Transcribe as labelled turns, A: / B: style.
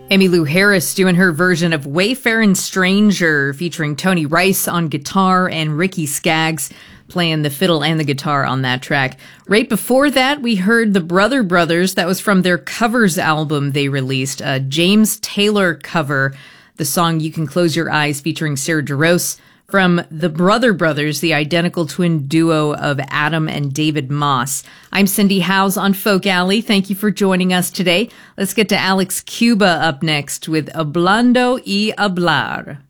A: Emmylou Harris doing her version of Wayfarin' Stranger, featuring Tony Rice on guitar and Ricky Skaggs playing the fiddle and the guitar on that track. Right before that, we heard the Brother Brothers. That was from their covers album they released, a James Taylor cover, the song You Can Close Your Eyes featuring Sarah Jarosz, from the Brother Brothers, the identical twin duo of Adam and David Moss. I'm Cindy Howes on Folk Alley. Thank you for joining us today. Let's get to Alex Cuba up next with Hablando y Hablar.